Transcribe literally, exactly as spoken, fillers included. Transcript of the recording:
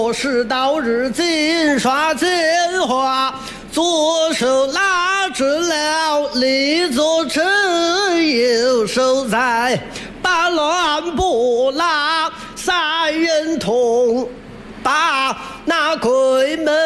事到日金刷金花，左手拉住了立足之右手在把乱不拉，三人同把那鬼门